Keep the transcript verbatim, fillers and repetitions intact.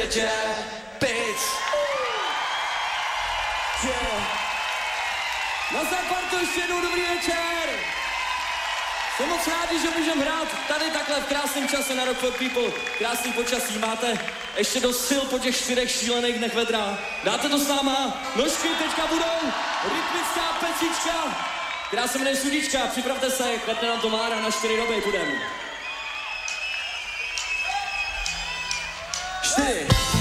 večer, pic. Na zápartu ještě jednou dobrý večer. Jsem moc rádi, že můžeme hrát tady takhle v krásném čase na Rock for People. Krásný počasí, máte ještě dost sil po těch čtyřech šílených dnech vedra. Dáte to s náma, nožky teďka budou, rytmická pecička, která se jmenuje Sudička, připravte se, klepne nám to Mára, na čtyři doby půjdeme. Čtyři.